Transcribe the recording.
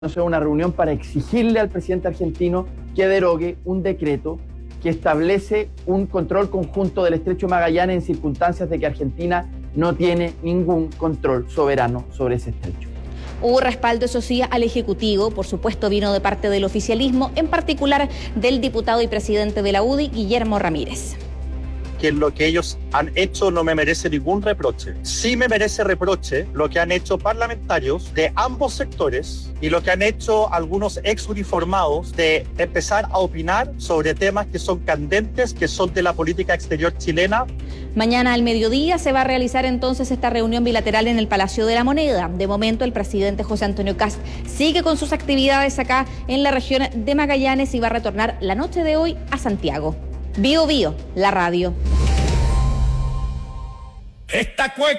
sea una reunión para exigirle al presidente argentino que derogue un decreto que establece un control conjunto del Estrecho de Magallanes en circunstancias de que Argentina no tiene ningún control soberano sobre ese estrecho. Hubo respaldo, eso sí, al Ejecutivo, por supuesto vino de parte del oficialismo, en particular del diputado y presidente de la UDI, Guillermo Ramírez. Que lo que ellos han hecho no me merece ningún reproche. Sí me merece reproche lo que han hecho parlamentarios de ambos sectores y lo que han hecho algunos exuniformados de empezar a opinar sobre temas que son candentes, que son de la política exterior chilena. Mañana al mediodía se va a realizar entonces esta reunión bilateral en el Palacio de la Moneda. De momento el presidente José Antonio Kast sigue con sus actividades acá en la región de Magallanes y va a retornar la noche de hoy a Santiago. Bio Bio, la radio. Esta cueca